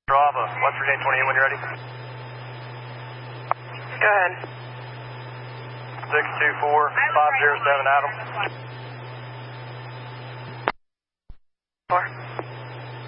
Bravo, West Virginia 28 when you're ready. Go ahead. 624-507 Adam. 4.